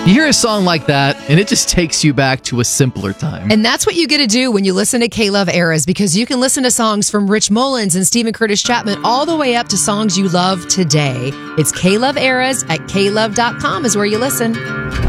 You hear a song like that, and it just takes you back to a simpler time. And that's what you get to do when you listen to K-Love Eras, because you can listen to songs from Rich Mullins and Stephen Curtis Chapman all the way up to songs you love today. It's K-Love Eras at klove.com is where you listen.